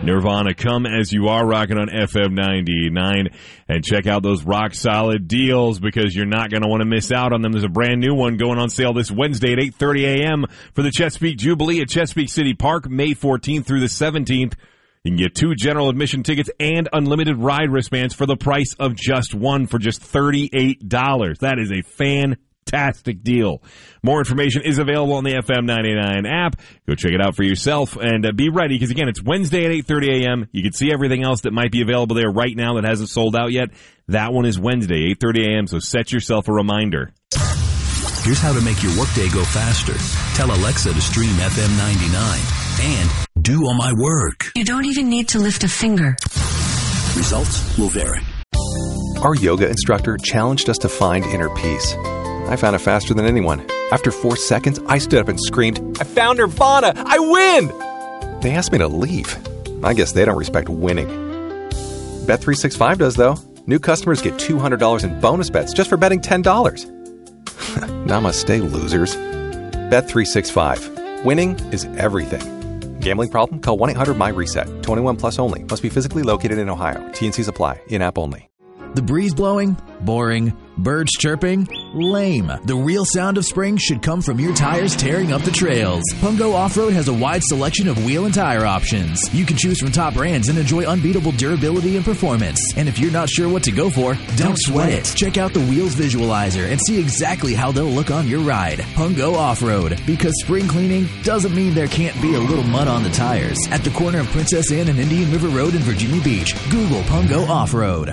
Nirvana, Come As You Are, rocking on FM 99. And check out those rock-solid deals because you're not going to want to miss out on them. There's a brand new one going on sale this Wednesday at 8:30 a.m. for the Chesapeake Jubilee at Chesapeake City Park, May 14th through the 17th. You can get 2 general admission tickets and unlimited ride wristbands for the price of just one for just $38. That is a fantastic deal. More information is available on the FM 99 app. Go check it out for yourself and be ready because, again, it's Wednesday at 8:30 a.m. You can see everything else that might be available there right now that hasn't sold out yet. That one is Wednesday, 8:30 a.m., so set yourself a reminder. Here's how to make your workday go faster. Tell Alexa to stream FM 99 and do all my work. You don't even need to lift a finger. Results will vary. Our yoga instructor challenged us to find inner peace. I found it faster than anyone. After 4 seconds, I stood up and screamed, "I found Nirvana! I win!" They asked me to leave. I guess they don't respect winning. Bet365 does, though. New customers get $200 in bonus bets just for betting $10. Namaste, losers. Bet365. Winning is everything. Gambling problem? Call 1-800-MY-RESET. 21 plus only. Must be physically located in Ohio. T&Cs apply. In-app only. The breeze blowing? Boring. Birds chirping? Lame. The real sound of spring should come from your tires tearing up the trails. Pungo Off-Road has a wide selection of wheel and tire options. You can choose from top brands and enjoy unbeatable durability and performance. And if you're not sure what to go for, don't sweat it. Check out the Wheels Visualizer and see exactly how they'll look on your ride. Pungo Off-Road. Because spring cleaning doesn't mean there can't be a little mud on the tires. At the corner of Princess Anne and Indian River Road in Virginia Beach, Google Pungo Off-Road.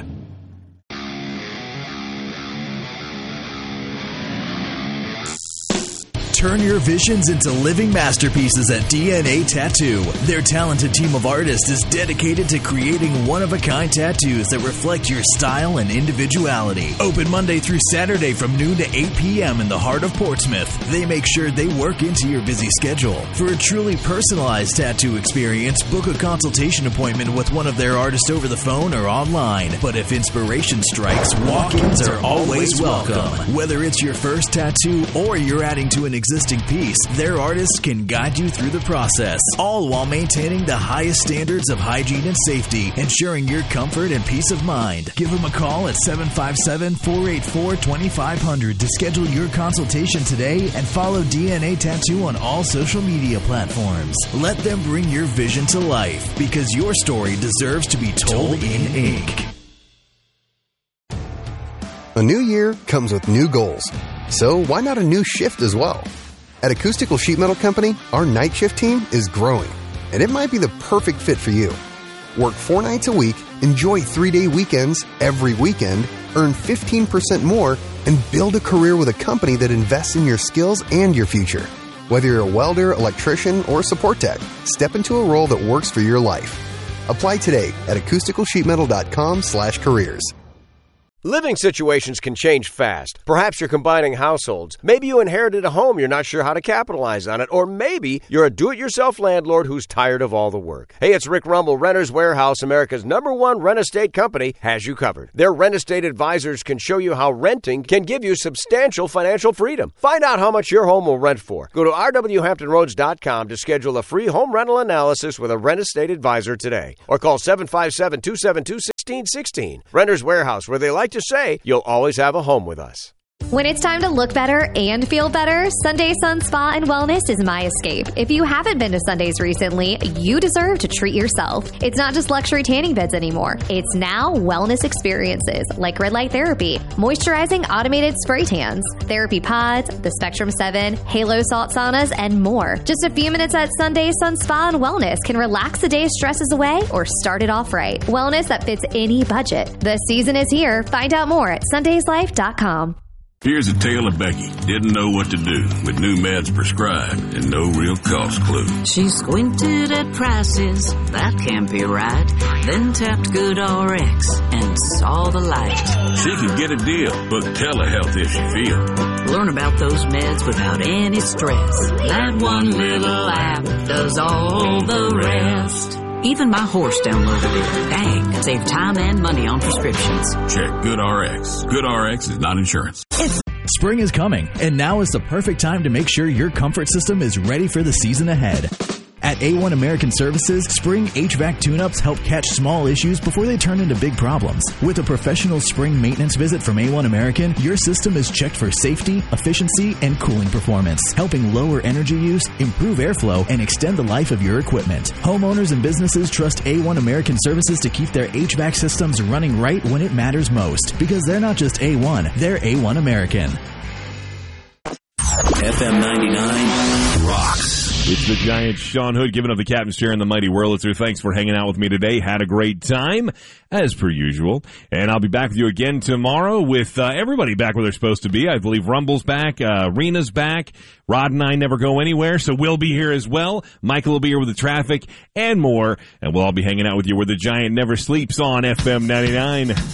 Turn your visions into living masterpieces at DNA Tattoo. Their talented team of artists is dedicated to creating one-of-a-kind tattoos that reflect your style and individuality. Open Monday through Saturday from noon to 8 p.m. in the heart of Portsmouth. They make sure they work into your busy schedule. For a truly personalized tattoo experience, book a consultation appointment with one of their artists over the phone or online. But if inspiration strikes, walk-ins are always welcome. Whether it's your first tattoo or you're adding to an existing piece, their artists can guide you through the process, all while maintaining the highest standards of hygiene and safety, ensuring your comfort and peace of mind. Give them a call at 757-484-2500 to schedule your consultation today and follow DNA Tattoo on all social media platforms. Let them bring your vision to life because your story deserves to be told in ink. A new year comes with new goals. So why not a new shift as well? At Acoustical Sheet Metal Company, our night shift team is growing, and it might be the perfect fit for you. Work 4 nights a week, enjoy 3-day weekends every weekend, earn 15% more, and build a career with a company that invests in your skills and your future. Whether you're a welder, electrician, or support tech, step into a role that works for your life. Apply today at acousticalsheetmetal.com/careers. Living situations can change fast. Perhaps you're combining households. Maybe you inherited a home, you're not sure how to capitalize on it. Or maybe you're a do-it-yourself landlord who's tired of all the work. Hey, it's Rick Rumble. Renters Warehouse, America's #1 rent estate company, has you covered. Their rent estate advisors can show you how renting can give you substantial financial freedom. Find out how much your home will rent for. Go to rwhamptonroads.com to schedule a free home rental analysis with a rent estate advisor today. Or call 757-272-1616. Renters Warehouse, where they like to say you'll always have a home with us. When it's time to look better and feel better, Sunday Sun Spa and Wellness is my escape. If you haven't been to Sundays recently, you deserve to treat yourself. It's not just luxury tanning beds anymore. It's now wellness experiences like red light therapy, moisturizing automated spray tans, therapy pods, the Spectrum 7, Halo salt saunas, and more. Just a few minutes at Sunday Sun Spa and Wellness can relax the day's stresses away or start it off right. Wellness that fits any budget. The season is here. Find out more at sundayslife.com. Here's a tale of Becky. Didn't know what to do with new meds prescribed and no real cost clue. She squinted at prices, that can't be right. Then tapped GoodRx and saw the light. She could get a deal, book telehealth if she feels. Learn about those meds without any stress. That one little app does all the rest. Even my horse downloaded it. Dang, save time and money on prescriptions. Check GoodRx. GoodRx is not insurance. Spring is coming, and now is the perfect time to make sure your comfort system is ready for the season ahead. At A1 American Services, spring HVAC tune-ups help catch small issues before they turn into big problems. With a professional spring maintenance visit from A1 American, your system is checked for safety, efficiency, and cooling performance, helping lower energy use, improve airflow, and extend the life of your equipment. Homeowners and businesses trust A1 American Services to keep their HVAC systems running right when it matters most, because they're not just A1, they're A1 American. FM 99 rocks. It's the Giant Sean Hood giving up the captain's chair in the Mighty Wurlitzer. Thanks for hanging out with me today. Had a great time, as per usual. And I'll be back with you again tomorrow with everybody back where they're supposed to be. I believe Rumble's back, Rena's back, Rod and I never go anywhere, so we'll be here as well. Michael will be here with the traffic and more. And we'll all be hanging out with you where the Giant never sleeps on FM 99.